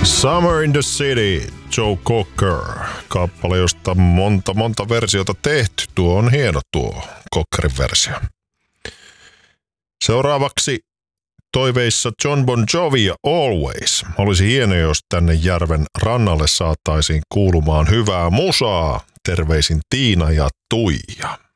Summer in the City, Joe Cocker. Kappale, josta monta versiota tehty. Tuo on hieno tuo Cockerin versio. Seuraavaksi toiveissa John Bon Jovi ja Always. Olisi hieno, jos tänne järven rannalle saataisiin kuulumaan hyvää musaa. Terveisin Tiina ja Tuija.